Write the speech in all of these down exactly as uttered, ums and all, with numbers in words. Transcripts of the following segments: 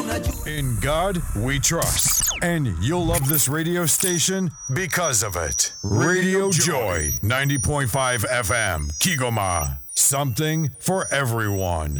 In God we trust. And you'll love this radio station because of it. Radio Joy, ninety point five F M, Kigoma. Something for everyone.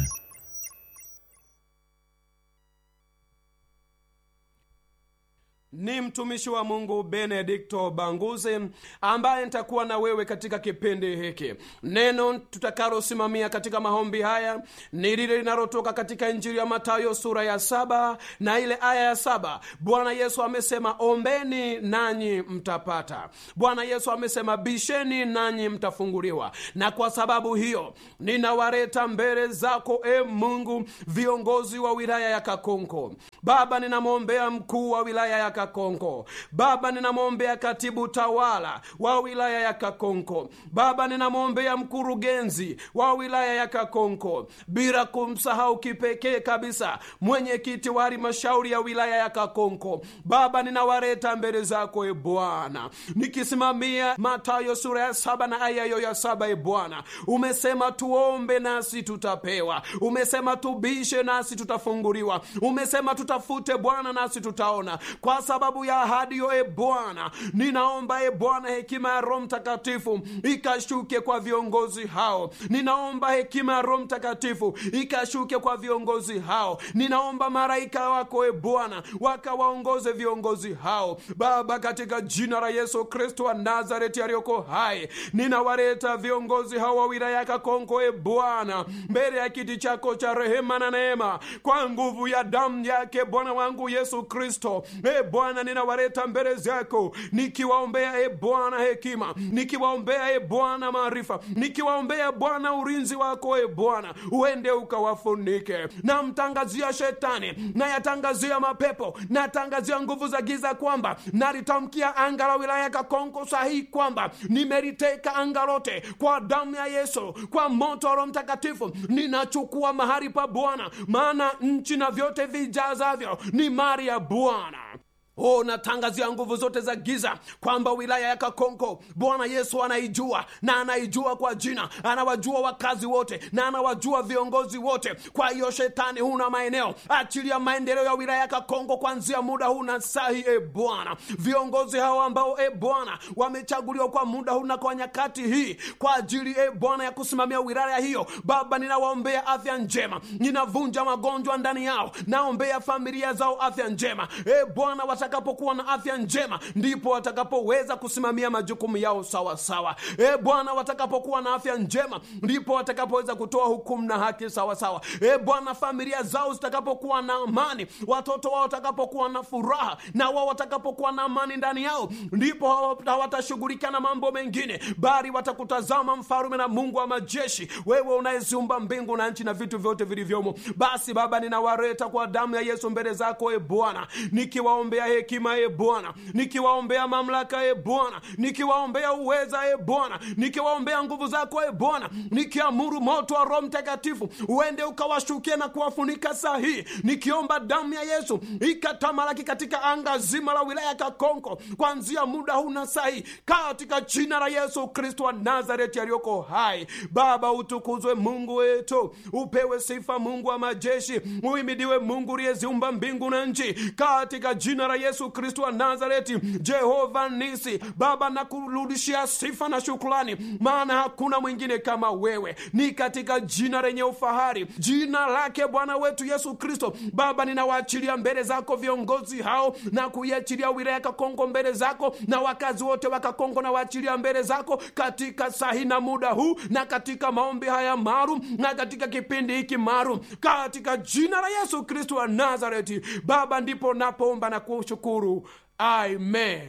Ni mtumishi wa Mungu Benedicto Banguze ambaye nitakuwa na wewe katika kipindi hiki. Neno tutakalosimamia katika maombi haya ni lile linalotoka katika Injili ya Mathayo sura ya saba na ile aya ya saba. Bwana Yesu amesema, ombeni nanyi mtapata. Bwana Yesu amesema, bisheni nanyi mtafunguliwa. Na kwa sababu hiyo ninawaleta mbele zako, e Mungu, viongozi wa wilaya ya Kakonko. Baba, ninamwombea mkuu wa wilaya ya Kakonko. Baba, ninamwombea katibu tawala wa wilaya ya Kakonko. Baba, ninamwombea mkurugenzi wa wilaya ya Kakonko, bila kumsahau kipekee kabisa mwenyekiti wa halmashauri ya wilaya ya Kakonko. Baba, ninawaleta mbele zako, e Bwana, nikisimamia Mathayo sura ya saba na aya ya saba. E Bwana, umesema tuombe nasi tutapewa. Umesema tubishe nasi tutafunguliwa. Umesema tutafute Bwana nasi tutaona. Kwa sababu ya ahadi hiyo, e Bwana, ninaomba e Bwana, hekima ya Roho Mtakatifu ikashuke kwa viongozi hao. Ninaomba hekima ya Roho Mtakatifu ikashuke kwa viongozi hao. Ninaomba malaika wako e Bwana wakawaongoze viongozi hao. Baba, katika jina la Yesu Kristo wa Nazareti aliyoko hai, ninawaleta viongozi hao wa wilaya ya Kakonko e Bwana mbele ya kiti chako cha rehema na neema, kwa nguvu ya damu yake Bwana wangu Yesu Kristo. E Bwana, ninawaleta mbele zako nikiwaombea e Bwana hekima, nikiwaombea e Bwana maarifa, nikiwaombea Bwana ulinzi wako e Bwana, uende ukawafunike. Na mtangazia shetani, na yatangazia mapepo, na tangazia nguvu za giza kwamba nalitamkia anga la wilaya ya Kakonko sahihi kwamba nimeliteka anga lote kwa damu ya Yesu, kwa moto wa Roho Mtakatifu. Ninachukua mahali pa Bwana, maana nchi na vyote vijazavyo ni mali ya Bwana. Oh, natangazia nguvu zote za giza kwamba wilaya ya Kakonko Bwana Yesu anaijua, na anaijua kwa jina. Anawajua wakazi wote na anawajua viongozi wote. Kwa hiyo shetani, huna maeneo. Achilia maendeleo ya wilaya ya Kakonko kuanzia muda huu na sahi e Bwana. Viongozi hao ambao e Bwana wamechaguliwa kwa muda huu na kwa nyakati hii kwa ajili e Bwana ya kusimamia wilaya hiyo, Baba, ninawaombea afya njema. Ninavunja magonjwa ndani yao. Naombea familia zao afya njema. E Bwana, watakapokuwa na afya njema ndipo watakapoweza kusimamia majukumu yao sawa sawa. E Bwana, watakapokuwa na afya njema ndipo watakapoweza kutoa hukumu na haki sawa sawa. E Bwana, familia zao zitakapokuwa na amani, watoto wao watakapokuwa na furaha, na wao watakapokuwa na amani ndani yao, ndipo hawatashughulika na mambo mengine, bali watakutazama Mfalme na Mungu wa majeshi, wewe unayeziumba mbingu na nchi na vitu vyote vilivyomo. Basi Baba, ninawaleta kwa damu ya Yesu mbele zako e Bwana, nikiwaombea hekima e Bwana, nikiwaombea mamlaka e Bwana, nikiwaombea uweza e Bwana, nikiwaombea nguvu zako e Bwana, nikiamuru moto wa Roho Mtakatifu uende ukawashukia na kuwafunika sahihi, nikiomba damu ya Yesu ikatamalaki katika anga zima la wilaya ya Kakonko kuanzia muda huu na sahihi, katika jina la Yesu Kristo wa Nazareti aliyoko hai. Baba, utukuzwe Mungu wetu, upewe sifa Mungu wa majeshi, uhimidiwe Mungu uliyeziumba mbingu na nchi, katika jina la Yesu Kristo wa Nazareti. Jehova Nisi, Baba, nakurudishia sifa na shukrani, maana hakuna mwingine kama wewe. Ni katika jina lenye ufahari, jina lake Bwana wetu Yesu Kristo, Baba, ninawaachilia mbele zako viongozi hao na kuiachilia wilaya Kakonko mbele zako, na wakazi wote wa Kakonko na waachilia mbele zako katika sahi na muda huu, na katika maombi haya maalum, na katika kipindi hiki maalum, katika jina la Yesu Kristo wa Nazareti. Baba, ndipo napoomba na kushukuru. Amen.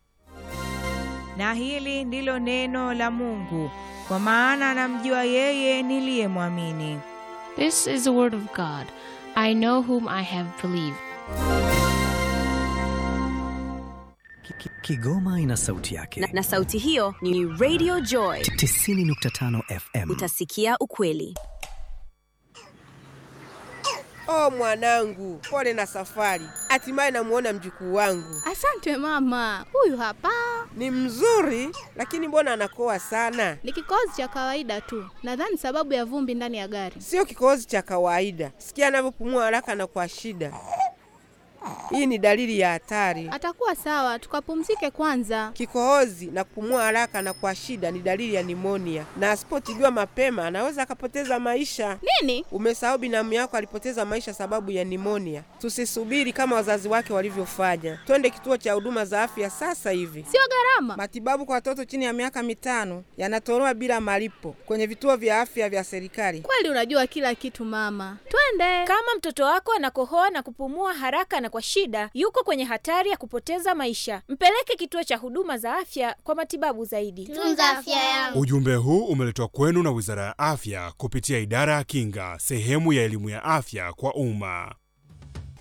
Na hili ndilo neno la Mungu, kwa maana namjua yeye niliyemwamini. This is the word of God. I know whom I have believed. Kigoma ina sauti yake. Na, na sauti hiyo ni Radio Joy tisini nukta tano F M. Utasikia ukweli. Oh mwanangu, pole na safari. Hatimaye namuona mjukuu wangu. Asante mama, huyu hapa. Ni mzuri, lakini mbona anakoa sana? Ni kikohozi cha kawaida tu. Nadhani sababu ya vumbi ndani ya gari. Sio kikohozi cha kawaida. Sikia anavyopumua haraka na kwa shida. Hii ni dalili ya hatari. Atakuwa sawa, tukapumzike kwanza. Kikohozi na kupumua haraka na kwa shida ni dalili ya nimonia, na asipotibiwa mapema anaweza akapoteza maisha. Nini? Umesahau binamu yako alipoteza maisha sababu ya nimonia. Tusisubiri kama wazazi wake walivyofanya. Twende kituo cha huduma za afya sasa hivi. Sio gharama. Matibabu kwa watoto chini ya miaka mitano yanatolewa bila malipo kwenye vituo vya afya vya serikali. Kweli unajua kila kitu mama. Twende. Kama mtoto wako anakohoa na kupumua haraka na kwa shida, yuko kwenye hatari ya kupoteza maisha. Mpeleke kituo cha huduma za afya kwa matibabu zaidi. Tunza afya yangu. Ujumbe huu umeletwa kwenu na Wizara ya Afya kupitia Idara ya Kinga, sehemu ya elimu ya afya kwa umma.